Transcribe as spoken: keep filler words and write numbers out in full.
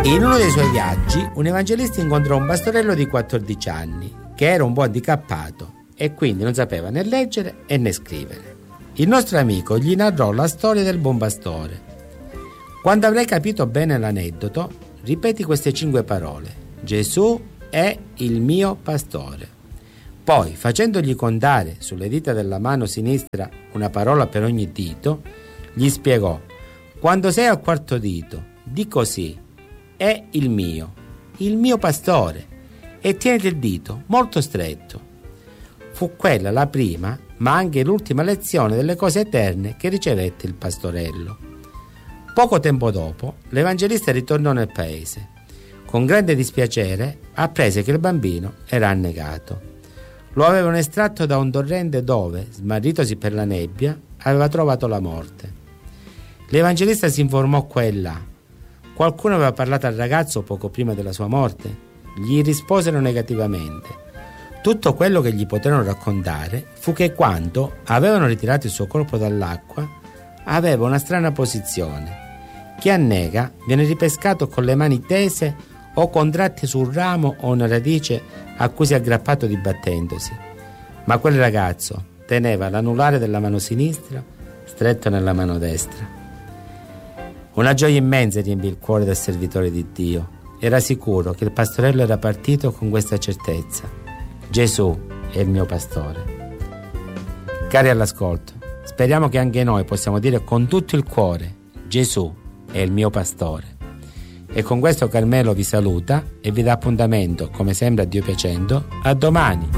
In uno dei suoi viaggi, un evangelista incontrò un pastorello di quattordici anni che era un po' handicappato e quindi non sapeva né leggere e né scrivere. Il nostro amico gli narrò la storia del buon pastore. Quando avrai capito bene l'aneddoto, ripeti queste cinque parole: Gesù è il mio pastore. Poi, facendogli contare sulle dita della mano sinistra una parola per ogni dito, gli spiegò: quando sei al quarto dito, di così: è il mio, il mio pastore, e tieniti il dito molto stretto. Fu quella la prima, ma anche l'ultima lezione delle cose eterne che ricevette il pastorello. Poco tempo dopo, l'evangelista ritornò nel paese. Con grande dispiacere apprese che il bambino era annegato. Lo avevano estratto da un torrente dove, smarritosi per la nebbia, aveva trovato la morte. L'evangelista si informò qua e là. Qualcuno aveva parlato al ragazzo poco prima della sua morte? Gli risposero negativamente. Tutto quello che gli poterono raccontare fu che quando avevano ritirato il suo corpo dall'acqua aveva una strana posizione. Chi annega viene ripescato con le mani tese o contratte su un ramo o una radice a cui si è aggrappato dibattendosi. Ma quel ragazzo teneva l'anulare della mano sinistra stretto nella mano destra. Una gioia immensa riempì il cuore del servitore di Dio. Era sicuro che il pastorello era partito con questa certezza: Gesù è il mio pastore. Cari all'ascolto, speriamo che anche noi possiamo dire con tutto il cuore: Gesù è il mio pastore. E con questo Carmelo vi saluta e vi dà appuntamento, come sempre a Dio piacendo, a domani.